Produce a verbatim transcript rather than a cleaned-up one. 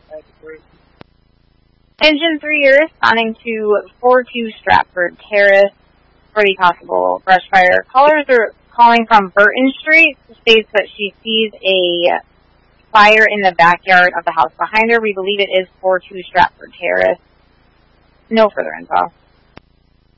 Engine three, you're responding to four two Stratford Terrace for the possible brush fire. Callers are calling from Burton Street. States that she sees a fire in the backyard of the house behind her. We believe it is four two Stratford Terrace. No further info.